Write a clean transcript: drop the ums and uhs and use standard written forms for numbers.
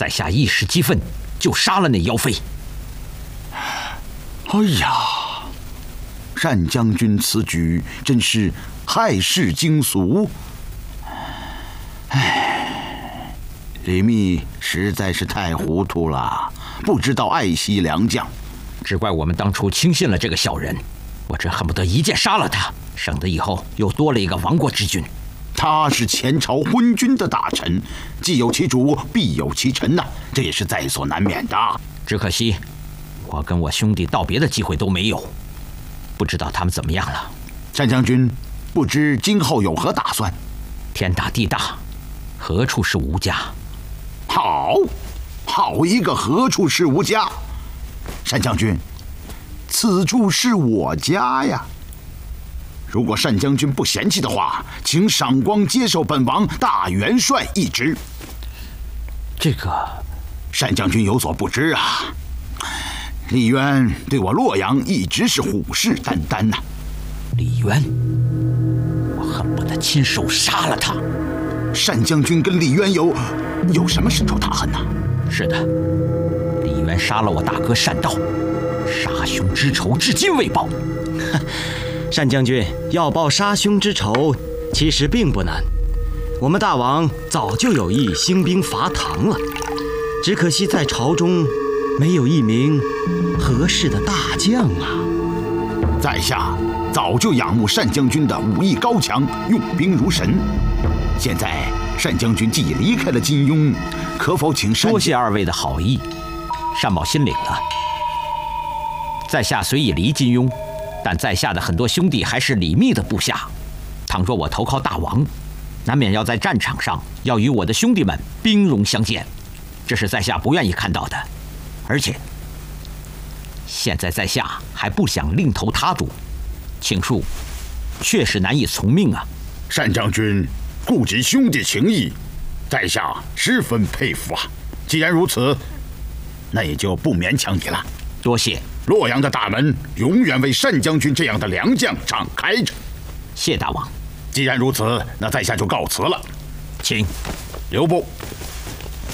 在下一时激愤，就杀了那妖妃。 哎呀，单将军此举真是害世惊俗。唉，李密实在是太糊涂了，不知道爱惜良将。 只怪我们当初轻信了这个小人，我真恨不得一剑杀了他，省得以后又多了一个亡国之君。 他是前朝昏君的大臣，既有其主，必有其臣呐，这也是在所难免的。 只可惜，我跟我兄弟道别的机会都没有，不知道他们怎么样了。 单将军，不知今后有何打算？ 天大地大，何处是吾家？ 好一个何处是吾家！单将军，此处是我家呀。如果单将军不嫌弃的话，请赏光接受本王大元帅一职。 这个， 单将军有所不知啊，李渊对我洛阳一直是虎视眈眈呐。 李渊，我恨不得亲手杀了他。 单将军跟李渊有什么深仇大恨呐？ 是的，李渊杀了我大哥单道，杀兄之仇至今未报。 单将军要报杀兄之仇，其实并不难。我们大王早就有意兴兵伐唐了，只可惜在朝中没有一名合适的大将啊。 在下早就仰慕单将军的武艺高强，用兵如神。现在单将军既已离开了金庸，可否请多谢二位的好意，单某心领了。在下虽已离金庸，但在下的很多兄弟还是李密的部下。倘若我投靠大王，难免要在战场上要与我的兄弟们兵戎相见，这是在下不愿意看到的。而且现在在下还不想另投他主，请恕，确实难以从命啊。 单将军顾及兄弟情谊，在下十分佩服啊。既然如此，那也就不勉强你了。 多谢。 洛阳的大门永远为单将军这样的良将敞开着。 谢大王。 既然如此，那在下就告辞了。 请。 留步。